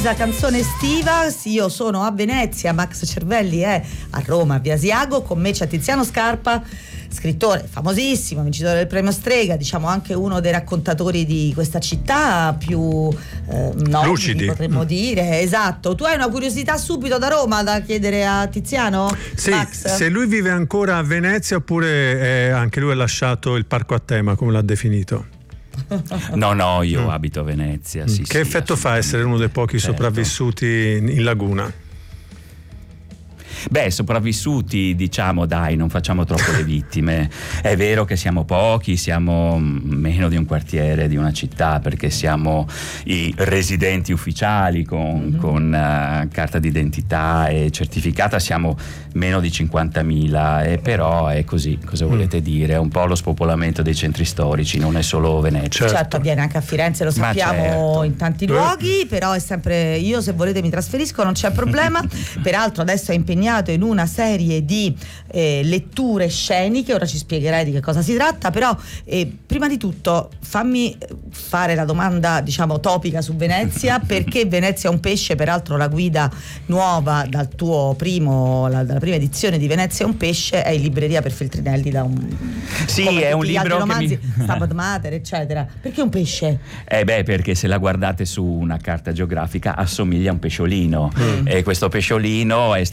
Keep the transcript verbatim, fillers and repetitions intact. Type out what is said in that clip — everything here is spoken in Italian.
improvvisa canzone estiva. Io sono a Venezia, Max Cervelli è a Roma, via Asiago. Con me c'è Tiziano Scarpa, scrittore famosissimo, vincitore del premio Strega, diciamo anche uno dei raccontatori di questa città più eh, nobili, lucidi, potremmo mm. dire. Esatto. Tu hai una curiosità subito da Roma da chiedere a Tiziano? Sì, Max? se lui vive ancora a Venezia oppure è, anche lui ha lasciato il parco a tema, come l'ha definito? No, no, io Mm. abito a Venezia. Sì, che sì, effetto fa essere uno dei pochi certo. sopravvissuti in, in laguna? Beh, sopravvissuti, diciamo, dai, non facciamo troppo le vittime. È vero che siamo pochi, siamo meno di un quartiere di una città, perché siamo i residenti ufficiali con, mm-hmm. con uh, carta d'identità e certificata, siamo meno di cinquantamila, e però è così, cosa volete mm. dire? È un po' lo spopolamento dei centri storici, non è solo Venezia. Certo, certo avviene anche a Firenze, lo sappiamo, certo. in tanti luoghi, però è sempre io, se volete mi trasferisco, non c'è problema. Peraltro adesso è impegnato in una serie di eh, letture sceniche, ora ci spiegherai di che cosa si tratta, però eh, prima di tutto fammi fare la domanda, diciamo, topica su Venezia. Perché Venezia è un pesce? Peraltro la guida nuova dal tuo primo, la, dalla prima edizione di Venezia è un pesce è in libreria per Feltrinelli, da un sì, è un libro romanzi, che mi... Stabat Mater, eccetera. Perché un pesce? Eh beh, perché se la guardate su una carta geografica assomiglia a un pesciolino, mm. e questo pesciolino è